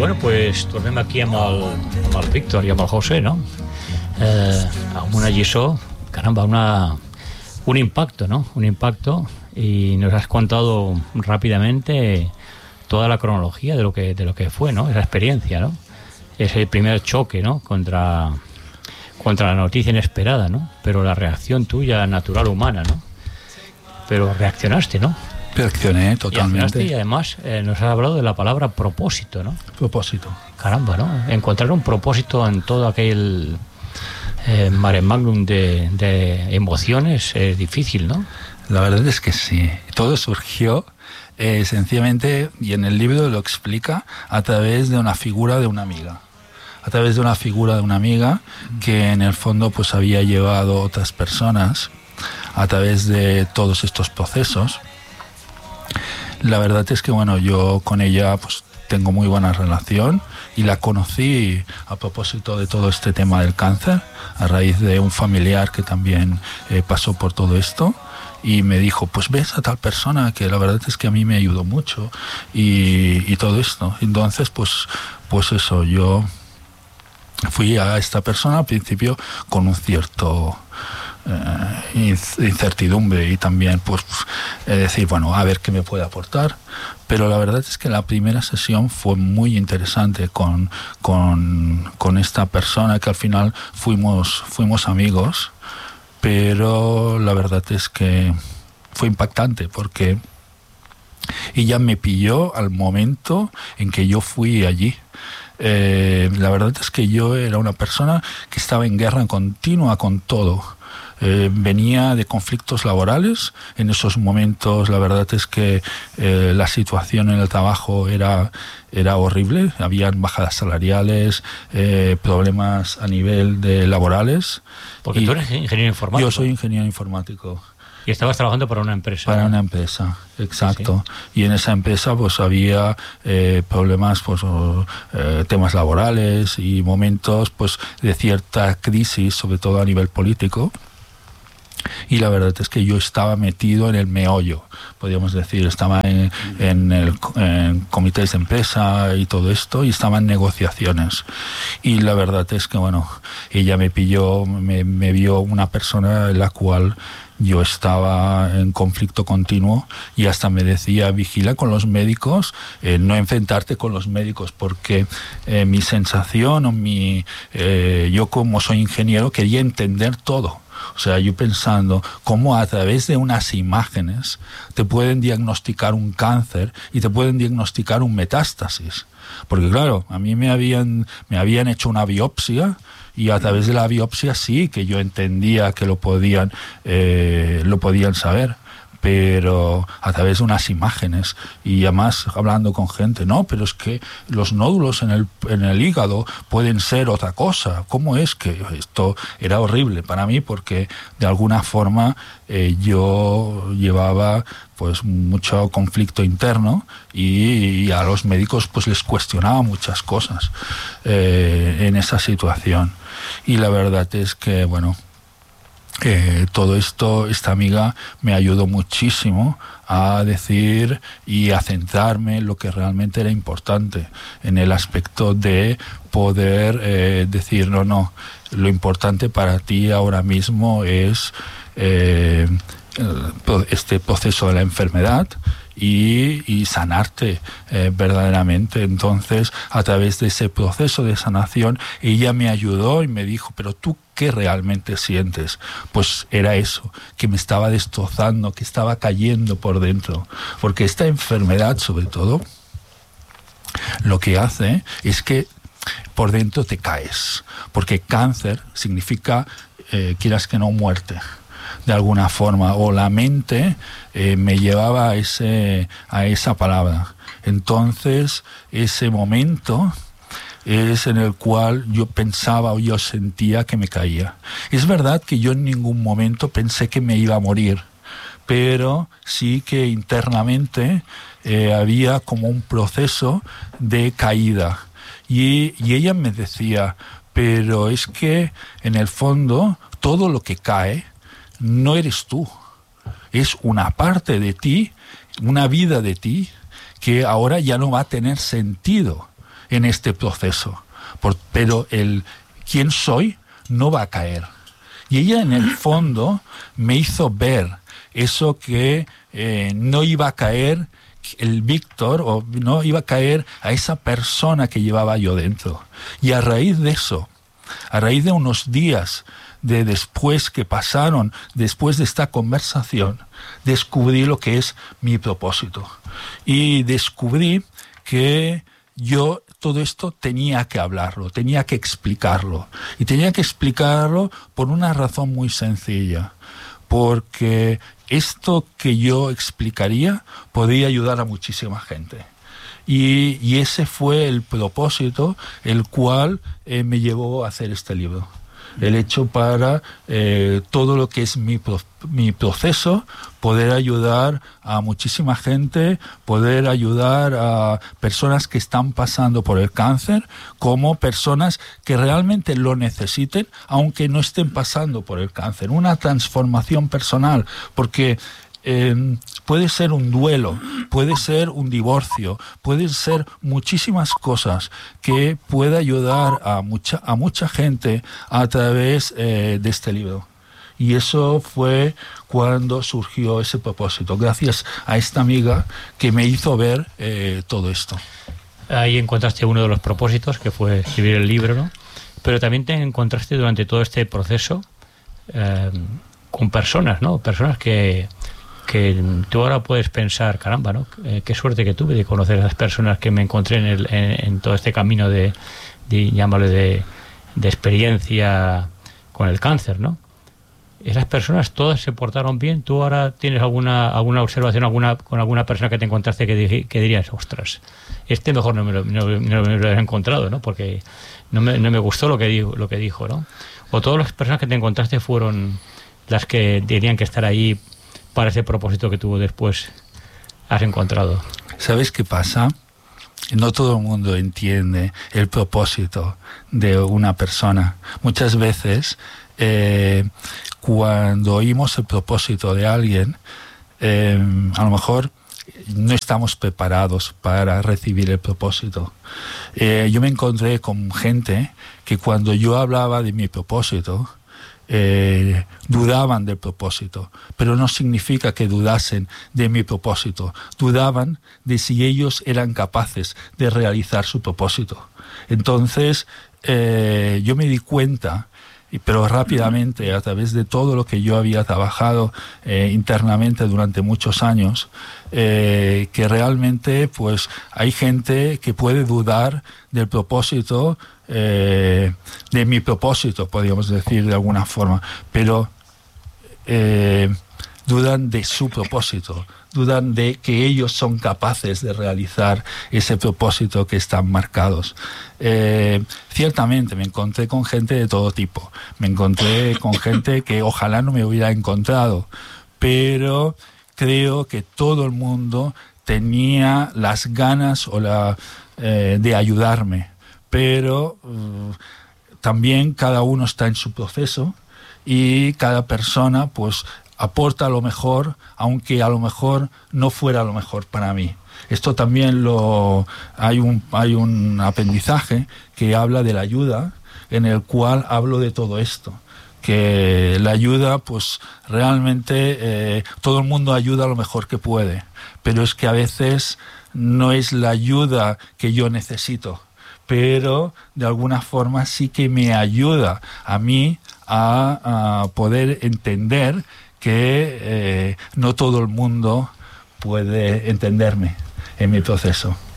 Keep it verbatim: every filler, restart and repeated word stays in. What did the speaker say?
Bueno, pues tornem aquí amb el, amb el Víctor i amb el José, ¿no? Eh, una lliçó, caramba, una, un impacto, ¿no? Un impacto, y nos has contado rápidamente toda la cronología de lo que, de lo que fue, ¿no? Esa experiencia, ¿no? Ese primer choque, ¿no? Contra, contra la noticia inesperada, ¿no? Pero la reacción tuya, natural, humana, ¿no? Pero reaccionaste, ¿no? Reaccioné totalmente. Y, y además eh, nos has hablado de la palabra propósito, ¿no? Propósito. Caramba, ¿no? Encontrar un propósito en todo aquel eh, mare magnum de, de emociones es difícil, ¿no? La verdad es que sí. Todo surgió eh, sencillamente, y en el libro lo explica, a través de una figura de una amiga. A través de una figura de una amiga que en el fondo pues había llevado a otras personas a través de todos estos procesos. La verdad es que bueno, yo con ella pues tengo muy buena relación y la conocí a propósito de todo este tema del cáncer, a raíz de un familiar que también eh, pasó por todo esto, y me dijo, pues ves a tal persona que la verdad es que a mí me ayudó mucho y, y todo esto. Entonces pues, pues eso, yo fui a esta persona al principio con un cierto eh, incertidumbre y también pues eh, decir, bueno, a ver qué me puede aportar. Pero la verdad es que la primera sesión fue muy interesante con, con, con esta persona, que al final fuimos, fuimos amigos, pero la verdad es que fue impactante porque ella me pilló al momento en que yo fui allí. Eh, la verdad es que yo era una persona que estaba en guerra continua con todo. Eh, venía de conflictos laborales. En esos momentos la verdad es que eh, la situación en el trabajo era, era horrible. Habían bajadas salariales, eh, problemas a nivel de laborales. Porque y tú eres ingeniero informático. Yo soy ingeniero informático. Y estabas trabajando para una empresa. Para, ¿no? Una empresa, exacto. Sí, sí. Y en esa empresa pues había eh, problemas, pues o, eh, temas laborales y momentos pues de cierta crisis, sobre todo a nivel político. Y la verdad es que yo estaba metido en el meollo, podríamos decir. Estaba en, en, el, en comités de empresa y todo esto, y estaba en negociaciones. Y la verdad es que, bueno, ella me pilló, me, me vio una persona en la cual yo estaba en conflicto continuo, y hasta me decía, vigila con los médicos, eh, no enfrentarte con los médicos, porque eh, mi sensación o mi, eh, yo como soy ingeniero quería entender todo. O sea, yo pensando cómo a través de unas imágenes te pueden diagnosticar un cáncer y te pueden diagnosticar un metástasis. Porque claro, a mí me habían, me habían hecho una biopsia, y a través de la biopsia sí que yo entendía que lo podían, eh, lo podían saber, pero a través de unas imágenes. Y además hablando con gente, no, pero es que los nódulos en el, en el hígado pueden ser otra cosa. ¿Cómo es que esto era horrible para mí? Porque de alguna forma eh, yo llevaba pues mucho conflicto interno, y, y a los médicos pues les cuestionaba muchas cosas eh, en esa situación. Y la verdad es que, bueno, Eh, todo esto, esta amiga me ayudó muchísimo a decir y a centrarme en lo que realmente era importante, en el aspecto de poder eh, decir, no, no, lo importante para ti ahora mismo es eh, este proceso de la enfermedad y, y sanarte eh, verdaderamente. Entonces, a través de ese proceso de sanación, ella me ayudó y me dijo, pero tú, ¿qué realmente sientes? Pues era eso, que me estaba destrozando, que estaba cayendo por dentro. Porque esta enfermedad, sobre todo, lo que hace es que por dentro te caes. Porque cáncer significa, eh, quieras que no, muerte, de alguna forma, o la mente eh, me llevaba a, ese, a esa palabra. Entonces, ese momento es en el cual yo pensaba o yo sentía que me caía. Es verdad que yo en ningún momento pensé que me iba a morir, pero sí que internamente eh, había como un proceso de caída. Y, y ella me decía, pero es que en el fondo todo lo que cae no eres tú, es una parte de ti, una vida de ti que ahora ya no va a tener sentido. en este proceso, por, pero el quién soy no va a caer. Y ella en el fondo me hizo ver eso que eh, no iba a caer el Víctor, o no iba a caer a esa persona que llevaba yo dentro. Y a raíz de eso, a raíz de unos días de después que pasaron, después de esta conversación, descubrí lo que es mi propósito. Y descubrí que yo todo esto tenía que hablarlo, tenía que explicarlo. Y tenía que explicarlo por una razón muy sencilla. Porque esto que yo explicaría podría ayudar a muchísima gente. Y, y ese fue el propósito el cual eh, me llevó a hacer este libro. El hecho para eh, todo lo que es mi, pro, mi proceso, poder ayudar a muchísima gente, poder ayudar a personas que están pasando por el cáncer, como personas que realmente lo necesiten, aunque no estén pasando por el cáncer. Una transformación personal, porque Eh, puede ser un duelo, puede ser un divorcio, pueden ser muchísimas cosas que puede ayudar a mucha, a mucha gente a través eh, de este libro. Y eso fue cuando surgió ese propósito, gracias a esta amiga que me hizo ver eh, todo esto. Ahí encontraste uno de los propósitos, que fue escribir el libro, ¿no? Pero también te encontraste durante todo este proceso eh, con personas, ¿no? Personas que... que tú ahora puedes pensar, caramba, ¿no? Eh, qué suerte que tuve de conocer a las personas que me encontré en, el, en, en todo este camino de, de llámalo de, de experiencia con el cáncer, ¿no? Esas personas todas se portaron bien. ¿Tú ahora tienes alguna alguna observación alguna con alguna persona que te encontraste que, di, que dirías, ostras, este mejor no me lo, no, no me lo he encontrado, ¿no? Porque no me, no me gustó lo que dijo, lo que dijo, ¿no? O todas las personas que te encontraste fueron las que tenían que estar ahí para ese propósito que tú después has encontrado. ¿Sabes qué pasa? No todo el mundo entiende el propósito de una persona. Muchas veces, eh, cuando oímos el propósito de alguien, eh, a lo mejor no estamos preparados para recibir el propósito. Eh, yo me encontré con gente que cuando yo hablaba de mi propósito, Eh, dudaban del propósito, pero no significa que dudasen de mi propósito, dudaban de si ellos eran capaces de realizar su propósito. Entonces eh, yo me di cuenta, pero rápidamente, a través de todo lo que yo había trabajado eh, internamente durante muchos años, eh, que realmente pues hay gente que puede dudar del propósito, eh, de mi propósito, podríamos decir de alguna forma, pero eh, dudan de su propósito, dudan de que ellos son capaces de realizar ese propósito que están marcados. Eh, ciertamente me encontré con gente de todo tipo, me encontré con gente que ojalá no me hubiera encontrado, pero creo que todo el mundo tenía las ganas o la, eh, de ayudarme, pero uh, también cada uno está en su proceso y cada persona pues aporta lo mejor, aunque a lo mejor no fuera lo mejor para mí. Esto también lo hay un hay un aprendizaje que habla de la ayuda, en el cual hablo de todo esto, que la ayuda pues realmente eh, todo el mundo ayuda lo mejor que puede, pero es que a veces no es la ayuda que yo necesito, pero de alguna forma sí que me ayuda a mí a, a poder entender que eh, no todo el mundo puede entenderme en mi proceso.